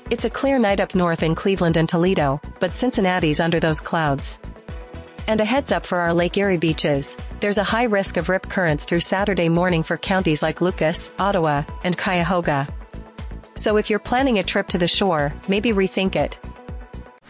It's a clear night up north in Cleveland and Toledo, but Cincinnati's under those clouds. And a heads up for our Lake Erie beaches, there's a high risk of rip currents through Saturday morning for counties like Lucas, Ottawa, and Cuyahoga. So if you're planning a trip to the shore, maybe rethink it.